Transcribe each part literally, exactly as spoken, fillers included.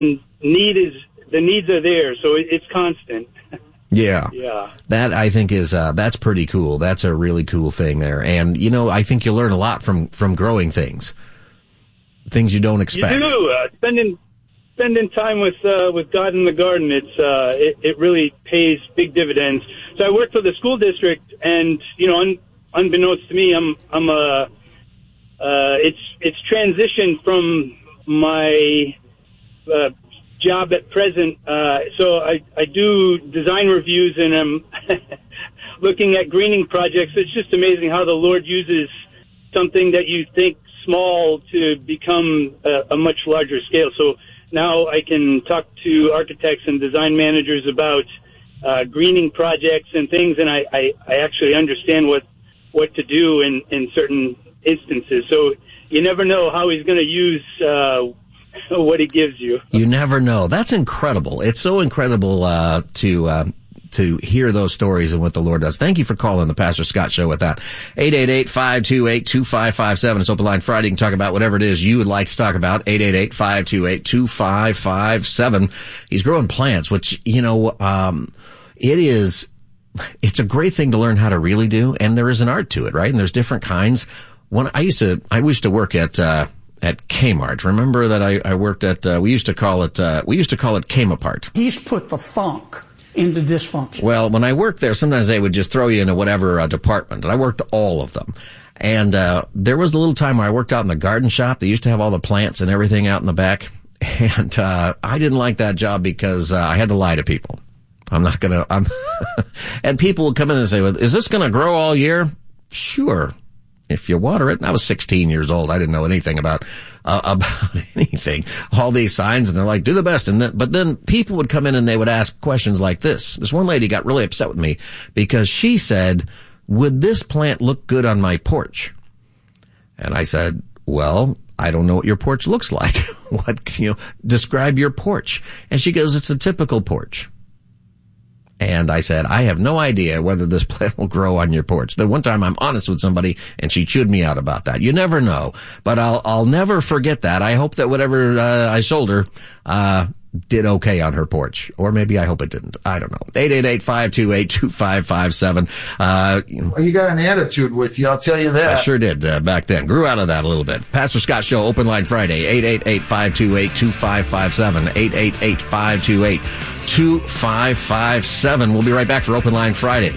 need is the needs are there, so it, it's constant. Yeah. Yeah. That, I think, is, uh, that's pretty cool. That's a really cool thing there. And, you know, I think you learn a lot from, from growing things. Things you don't expect. You do. Uh, spending, spending time with, uh, with God in the garden, it's, uh, it, it really pays big dividends. So I work for the school district, and, you know, un, unbeknownst to me, I'm, I'm a, uh, it's, it's transitioned from my, uh, job at present. Uh, so I, I do design reviews, and I'm looking at greening projects. It's just amazing how the Lord uses something that you think small to become a, a much larger scale. So now I can talk to architects and design managers about uh, greening projects and things, and I, I, I actually understand what, what to do in, in certain instances. So you never know how he's going to use uh what he gives you. You never know. That's incredible. It's so incredible uh to uh to hear those stories and what the Lord does. Thank you for calling the Pastor Scott Show with that. eight eight eight, five two eight, two five five seven. It's Open Line Friday. You can talk about whatever it is you would like to talk about. eight eight eight, five two eight, two five five seven. He's growing plants, which, you know, um it is, it's a great thing to learn how to really do, and there is an art to it, right? And there's different kinds. When I used to, I used to work at, uh at Kmart. Remember that I, I worked at, uh, we used to call it, uh, we used to call it Kmart. He's put the funk into dysfunction. Well, when I worked there, sometimes they would just throw you into whatever uh, department, and I worked all of them. And, uh, there was a little time where I worked out in the garden shop. They used to have all the plants and everything out in the back. And, uh, I didn't like that job because, uh, I had to lie to people. I'm not gonna, I'm, and people would come in and say, well, is this gonna grow all year? Sure, if you water it. And I was sixteen years old. I didn't know anything about, uh, about anything. All these signs, and they're like, do the best. And then, but then people would come in and they would ask questions like this. This one lady got really upset with me because she said, would this plant look good on my porch? And I said, well, I don't know what your porch looks like. What, you know, describe your porch. And she goes, it's a typical porch. And I said, I have no idea whether this plant will grow on your porch. The one time I'm honest with somebody, and she chewed me out about that. You never know. But I'll, I'll never forget that. I hope that whatever, uh, I sold her, uh, did okay on her porch. Or maybe I hope it didn't. I don't know. eight eight eight, five two eight, two five five seven. Uh, you know, well, you got an attitude with you, I'll tell you that. I sure did, uh, back then. Grew out of that a little bit. Pastor Scott Show, Open Line Friday, eight eight eight, five two eight, two five five seven, eight eight eight, five two eight, two five five seven. We'll be right back for Open Line Friday.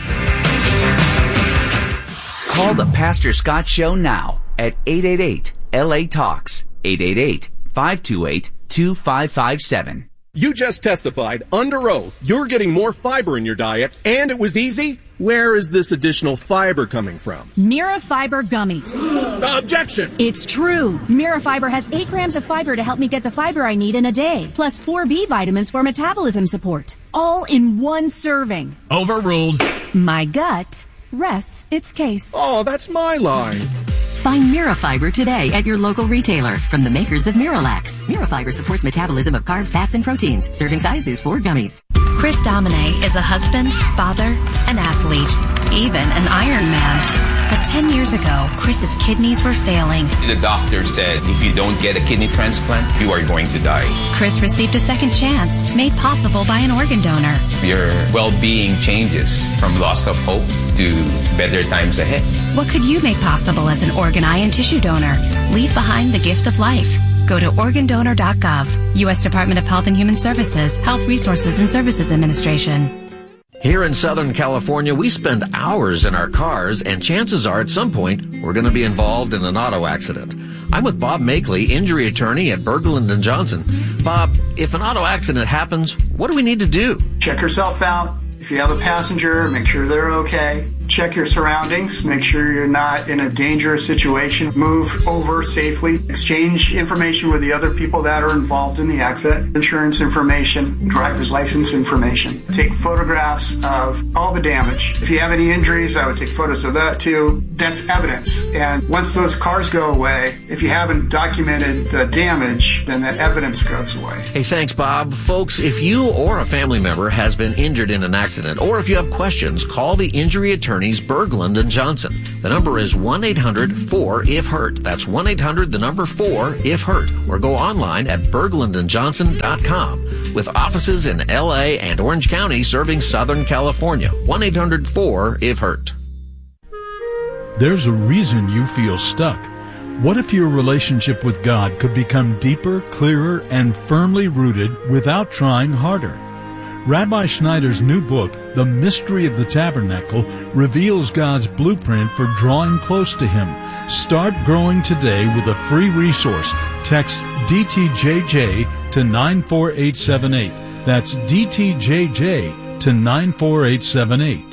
Call the Pastor Scott Show now at eight eight eight, L A Talks, eight eight eight, five two eight, two five five seven. You just testified under oath you're getting more fiber in your diet, and it was easy? Where is this additional fiber coming from? Mira Fiber Gummies. Objection! It's true. Mira Fiber has eight grams of fiber to help me get the fiber I need in a day, plus four B vitamins for metabolism support. All in one serving. Overruled. My gut rests its case. Oh, that's my line. Find Mirafiber today at your local retailer from the makers of Miralax. Mirafiber supports metabolism of carbs, fats, and proteins. Serving size is four gummies. Chris Domine is a husband, father, an athlete, even an Iron Man. But ten years ago, Chris's kidneys were failing. The doctor said, if you don't get a kidney transplant, you are going to die. Chris received a second chance, made possible by an organ donor. Your well-being changes from loss of hope to better times ahead. What could you make possible as an organ, eye, and tissue donor? Leave behind the gift of life. Go to organ donor dot gov. U S Department of Health and Human Services, Health Resources and Services Administration. Here in Southern California, we spend hours in our cars, and chances are at some point we're going to be involved in an auto accident. I'm with Bob Makeley, injury attorney at Berglund and Johnson. Bob, if an auto accident happens, what do we need to do? Check yourself out. If you have a passenger, make sure they're okay. Check your surroundings. Make sure you're not in a dangerous situation. Move over safely. Exchange information with the other people that are involved in the accident. Insurance information, driver's license information. Take photographs of all the damage. If you have any injuries, I would take photos of that too. That's evidence. And once those cars go away, if you haven't documented the damage, then that evidence goes away. Hey, thanks, Bob. Folks, if you or a family member has been injured in an accident, or if you have questions, call the injury attorneys Berglund and Johnson. The number is one eight hundred four if hurt. That's one eight hundred the number four if hurt. Or go online at berglund and johnson dot com. With offices in L A and Orange County serving Southern California. one eight hundred four if hurt. There's a reason you feel stuck. What if your relationship with God could become deeper, clearer, and firmly rooted without trying harder? Rabbi Schneider's new book, The Mystery of the Tabernacle, reveals God's blueprint for drawing close to Him. Start growing today with a free resource. Text D T J J to nine four eight seven eight. That's D T J J to nine four eight seven eight.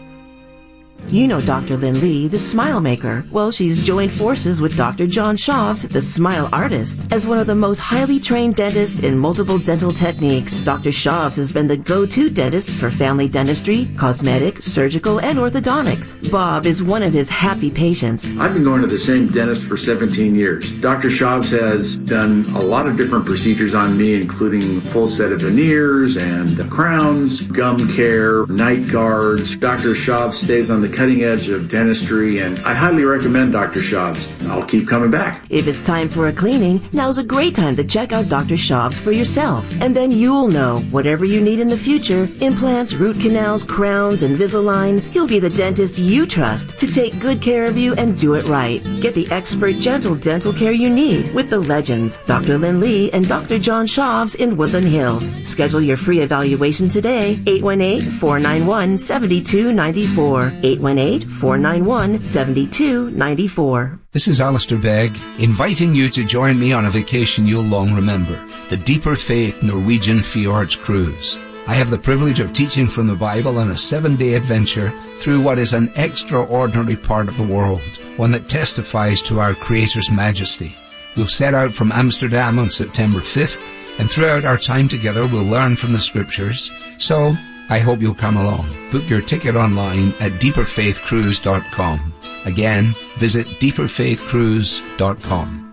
You know Doctor Lynn Lee, the Smile Maker. Well, she's joined forces with Doctor John Schaafs, the Smile Artist. As one of the most highly trained dentists in multiple dental techniques, Doctor Schaafs has been the go-to dentist for family dentistry, cosmetic, surgical, and orthodontics. Bob is one of his happy patients. I've been going to the same dentist for seventeen years. Doctor Schaafs has done a lot of different procedures on me, including full set of veneers and crowns, gum care, night guards. Doctor Schaafs stays on the cutting edge of dentistry, and I highly recommend Doctor Schaafs. I'll keep coming back. If it's time for a cleaning, now's a great time to check out Doctor Schaafs for yourself. And then you'll know whatever you need in the future, implants, root canals, crowns, Invisalign, he'll be the dentist you trust to take good care of you and do it right. Get the expert, gentle dental care you need with the legends, Doctor Lynn Lee and Doctor John Schaafs in Woodland Hills. Schedule your free evaluation today, eight one eight, four nine one, seven two nine four, eight one eight, four nine one, seven two nine four. This is Alistair Begg, inviting you to join me on a vacation you'll long remember, the Deeper Faith Norwegian Fjords Cruise. I have the privilege of teaching from the Bible on a seven-day adventure through what is an extraordinary part of the world, one that testifies to our Creator's majesty. We'll set out from Amsterdam on September fifth, and throughout our time together we'll learn from the Scriptures. So, I hope you'll come along. Book your ticket online at deeper faith cruise dot com. Again, visit deeper faith cruise dot com.